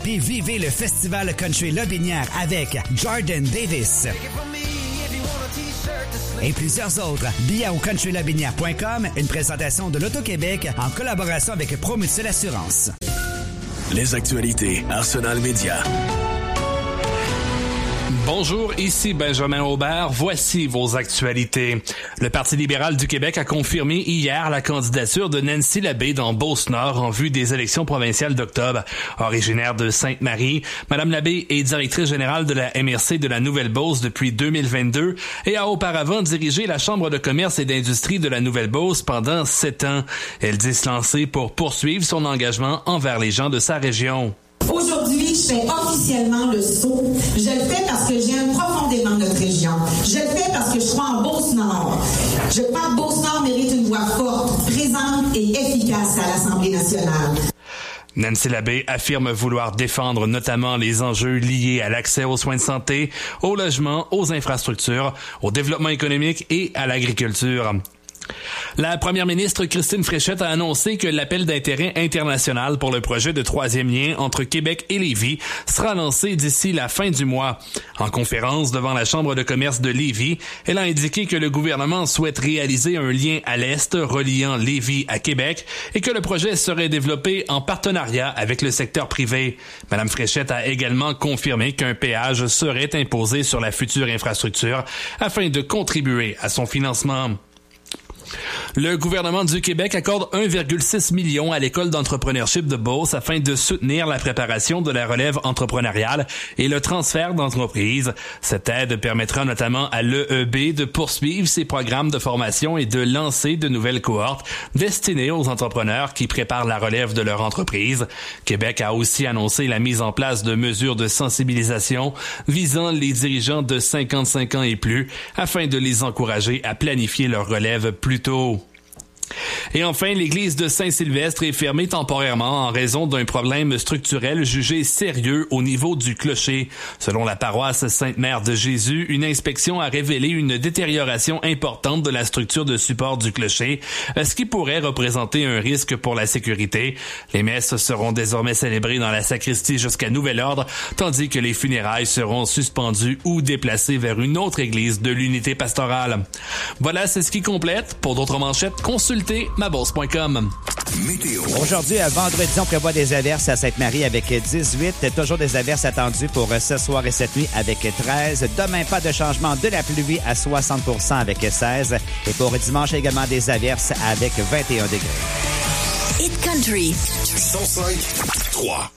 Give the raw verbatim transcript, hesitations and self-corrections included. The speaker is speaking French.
puis vivez le Festival Country Lobinière avec Jordan Davis et plusieurs autres. Billets au country lobinière point com, une présentation de l'Auto-Québec en collaboration avec Promutuelle Assurance. Les actualités Arsenal Média. Bonjour, ici Benjamin Aubert. Voici vos actualités. Le Parti libéral du Québec a confirmé hier la candidature de Nancy Labbé dans Beauce-Nord en vue des élections provinciales d'octobre. Originaire de Sainte-Marie, Mme Labbé est directrice générale de la M R C de la Nouvelle-Beauce depuis deux mille vingt-deux et a auparavant dirigé la Chambre de commerce et d'industrie de la Nouvelle-Beauce pendant sept ans. Elle dit se lancer pour poursuivre son engagement envers les gens de sa région. Aujourd'hui, je fais officiellement le saut. Je le fais parce que j'aime profondément notre région. Je le fais parce que je crois en Beauce-Nord. Je crois que Beauce-Nord mérite une voix forte, présente et efficace à l'Assemblée nationale. Nancy Labbé affirme vouloir défendre notamment les enjeux liés à l'accès aux soins de santé, au logement, aux infrastructures, au développement économique et à l'agriculture. La première ministre Christine Fréchette a annoncé que l'appel d'intérêt international pour le projet de troisième lien entre Québec et Lévis sera lancé d'ici la fin du mois. En conférence devant la Chambre de commerce de Lévis, elle a indiqué que le gouvernement souhaite réaliser un lien à l'Est reliant Lévis à Québec et que le projet serait développé en partenariat avec le secteur privé. Madame Fréchette a également confirmé qu'un péage serait imposé sur la future infrastructure afin de contribuer à son financement. Le gouvernement du Québec accorde un virgule six million à l'école d'entrepreneurship de Beauce afin de soutenir la préparation de la relève entrepreneuriale et le transfert d'entreprises. Cette aide permettra notamment à l'E E B de poursuivre ses programmes de formation et de lancer de nouvelles cohortes destinées aux entrepreneurs qui préparent la relève de leur entreprise. Québec a aussi annoncé la mise en place de mesures de sensibilisation visant les dirigeants de cinquante-cinq ans et plus afin de les encourager à planifier leur relève plus tôt. Et enfin, l'église de Saint-Sylvestre est fermée temporairement en raison d'un problème structurel jugé sérieux au niveau du clocher. Selon la paroisse Sainte-Mère de Jésus, une inspection a révélé une détérioration importante de la structure de support du clocher, ce qui pourrait représenter un risque pour la sécurité. Les messes seront désormais célébrées dans la sacristie jusqu'à nouvel ordre, tandis que les funérailles seront suspendues ou déplacées vers une autre église de l'unité pastorale. Voilà, c'est ce qui complète. Pour d'autres manchettes, consultez ma bourse point com. Météo. Aujourd'hui, vendredi, on prévoit des averses à Sainte-Marie avec dix-huit. Toujours des averses attendues pour ce soir et cette nuit avec treize. Demain, pas de changement de la pluie à soixante pour cent avec seize. Et pour dimanche, également des averses avec vingt et un degrés. Hit Country. cent cinq trois.